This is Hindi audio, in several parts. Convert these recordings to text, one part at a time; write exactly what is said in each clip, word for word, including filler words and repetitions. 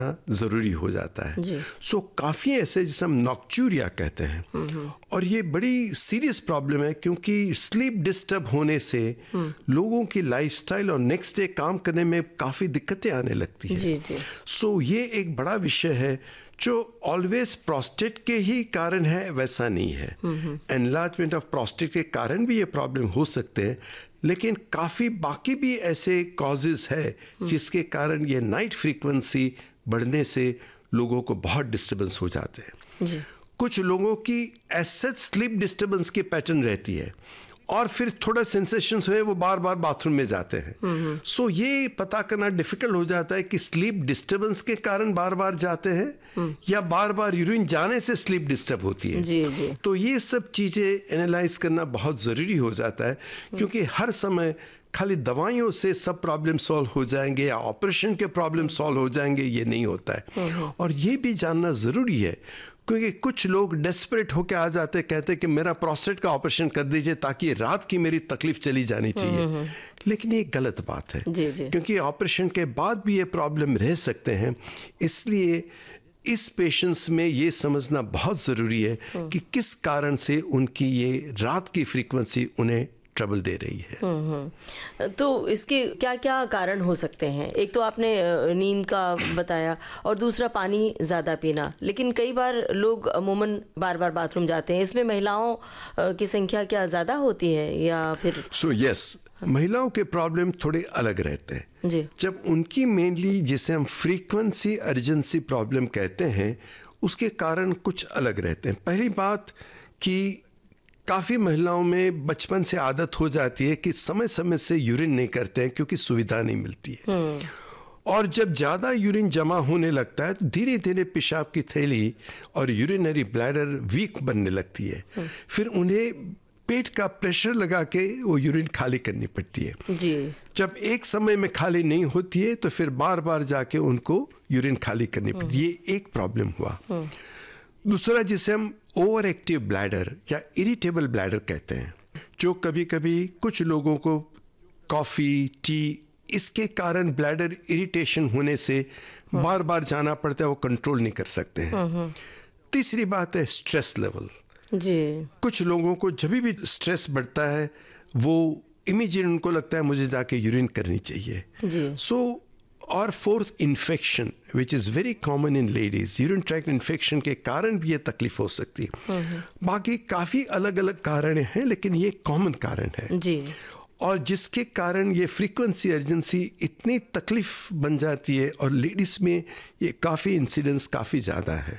ज़रूरी हो जाता है। सो so, काफ़ी ऐसे जिसे हम नॉक्चूरिया कहते हैं, और ये बड़ी सीरियस प्रॉब्लम है क्योंकि स्लीप डिस्टर्ब होने से लोगों की लाइफस्टाइल और नेक्स्ट डे काम करने में काफ़ी दिक्कतें आने लगती हैं। सो so, ये एक बड़ा विषय है जो ऑलवेज प्रोस्टेट के ही कारण है वैसा नहीं है। एनलार्जमेंट ऑफ प्रोस्टेट के कारण भी ये प्रॉब्लम हो सकते हैं, लेकिन काफ़ी बाकी भी ऐसे कॉजेज़ है जिसके कारण ये नाइट फ्रीक्वेंसी बढ़ने से लोगों को बहुत डिस्टर्बेंस हो जाते हैं जी। कुछ लोगों की ऐसे स्लीप डिस्टर्बेंस की पैटर्न रहती है और फिर थोड़ा सेंसेशंस हुए वो बार बार बाथरूम में जाते हैं। सो so, ये पता करना डिफिकल्ट हो जाता है कि स्लीप डिस्टर्बेंस के कारण बार बार जाते हैं या बार बार यूरिन जाने से स्लीप डिस्टर्ब होती है जी, जी। तो ये सब चीज़ें एनालाइज करना बहुत ज़रूरी हो जाता है, क्योंकि हर समय खाली दवाइयों से सब प्रॉब्लम सॉल्व हो जाएंगे या ऑपरेशन के प्रॉब्लम सॉल्व हो जाएंगे, ये नहीं होता है। और ये भी जानना ज़रूरी है क्योंकि कुछ लोग डेस्परेट होकर आ जाते, कहते कि मेरा प्रोस्टेट का ऑपरेशन कर दीजिए ताकि रात की मेरी तकलीफ चली जानी चाहिए, लेकिन ये गलत बात है जी, जी। क्योंकि ऑपरेशन के बाद भी ये प्रॉब्लम रह सकते हैं। इसलिए इस पेशेंट्स में ये समझना बहुत ज़रूरी है कि किस कारण से उनकी ये रात की फ्रीक्वेंसी उन्हें ट्रबल दे रही है। तो इसके क्या क्या कारण हो सकते हैं? एक तो आपने नींद का बताया और दूसरा पानी ज़्यादा पीना, लेकिन कई बार लोग अमूमन बार बार बाथरूम जाते हैं, इसमें महिलाओं की संख्या क्या ज़्यादा होती है या फिर? सो so, यस yes, महिलाओं के प्रॉब्लम थोड़े अलग रहते हैं जी। जब उनकी मेनली जिसे हम फ्रीक्वेंसी अर्जेंसी प्रॉब्लम कहते हैं उसके कारण कुछ अलग रहते हैं। पहली बात कि काफ़ी महिलाओं में बचपन से आदत हो जाती है कि समय समय से यूरिन नहीं करते हैं क्योंकि सुविधा नहीं मिलती है, और जब ज़्यादा यूरिन जमा होने लगता है तो धीरे धीरे पेशाब की थैली और यूरिनरी ब्लैडर वीक बनने लगती है। फिर उन्हें पेट का प्रेशर लगा के वो यूरिन खाली करनी पड़ती है जी। जब एक समय में खाली नहीं होती है तो फिर बार बार जाके उनको यूरिन खाली करनी पड़ती है। ये एक प्रॉब्लम हुआ। दूसरा जिसे हम ओवर एक्टिव ब्लैडर या इरिटेबल ब्लैडर कहते हैं, जो कभी कभी कुछ लोगों को कॉफ़ी टी इसके कारण ब्लैडर इरिटेशन होने से बार बार जाना पड़ता है, वो कंट्रोल नहीं कर सकते हैं। तीसरी बात है स्ट्रेस लेवल जी। कुछ लोगों को जब भी स्ट्रेस बढ़ता है वो इमीडिएट उनको लगता है मुझे जाके यूरिन करनी चाहिए जी। सो so, और fourth infection which is very common in ladies, urine tract infection के कारण भी ये तकलीफ हो सकती है। बाकी काफ़ी अलग अलग कारण हैं, लेकिन ये कॉमन कारण है जी। और जिसके कारण ये फ्रीक्वेंसी अर्जेंसी इतनी तकलीफ बन जाती है और लेडीज में ये काफ़ी इंसिडेंस काफ़ी ज़्यादा है।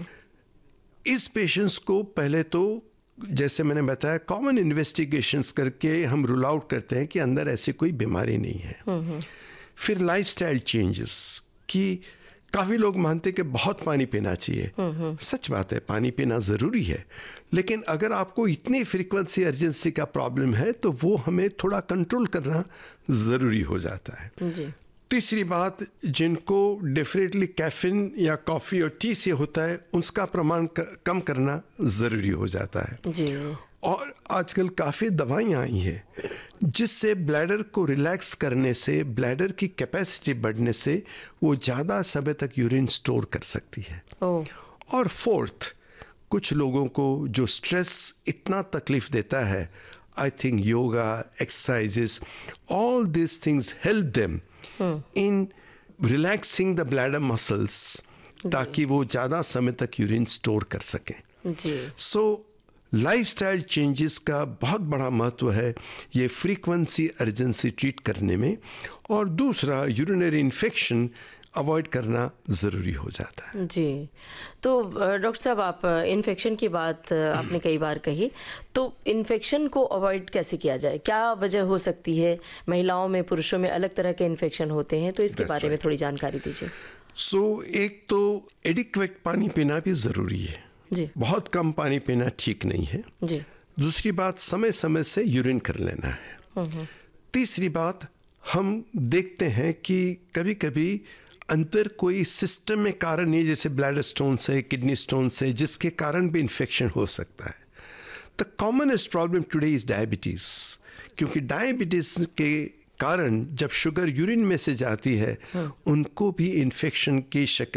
इस पेशेंट्स को पहले तो जैसे मैंने बताया कॉमन इन्वेस्टिगेशंस करके हम रूल आउट करते हैं कि अंदर ऐसी कोई बीमारी नहीं है। फिर लाइफस्टाइल चेंजेस कि काफ़ी लोग मानते कि बहुत पानी पीना चाहिए, सच बात है पानी पीना ज़रूरी है, लेकिन अगर आपको इतनी फ्रीक्वेंसी अर्जेंसी का प्रॉब्लम है तो वो हमें थोड़ा कंट्रोल करना ज़रूरी हो जाता है जी। तीसरी बात, जिनको डेफिनेटली कैफीन या कॉफ़ी और टी से होता है उसका प्रमाण कम करना ज़रूरी हो जाता है जी। और आजकल काफ़ी दवाइयाँ आई हैं जिससे ब्लैडर को रिलैक्स करने से ब्लैडर की कैपेसिटी बढ़ने से वो ज़्यादा समय तक यूरिन स्टोर कर सकती है। oh. और फोर्थ, कुछ लोगों को जो स्ट्रेस इतना तकलीफ देता है, I think yoga exercises all this things help them in relaxing the bladder muscles ताकि वो ज़्यादा समय तक यूरिन स्टोर कर सकें जी। सो so, लाइफस्टाइल चेंजेस का बहुत बड़ा महत्व है ये फ्रीक्वेंसी अर्जेंसी ट्रीट करने में, और दूसरा यूरिनरी इन्फेक्शन अवॉइड करना ज़रूरी हो जाता है जी। तो डॉक्टर साहब, आप इन्फेक्शन की बात आपने कई बार कही, तो इन्फेक्शन को अवॉइड कैसे किया जाए? क्या वजह हो सकती है? महिलाओं में पुरुषों में अलग तरह के इन्फेक्शन होते हैं, तो इसके That's बारे right. में थोड़ी जानकारी दीजिए। सो so, एक तो एडिक्वेट पानी पीना भी ज़रूरी है जी। बहुत कम पानी पीना ठीक नहीं है जी। दूसरी बात, समय समय से यूरिन कर लेना है। तीसरी बात, हम देखते हैं कि कभी कभी अंदर कोई सिस्टम में कारण नहीं, जैसे ब्लैडर स्टोन से, किडनी स्टोन से, जिसके कारण भी इन्फेक्शन हो सकता है। The commonest problem today is diabetes, क्योंकि डायबिटीज़ के कारण जब शुगर यूरिन में से जाती है उनको भी इन्फेक्शन की शक्ल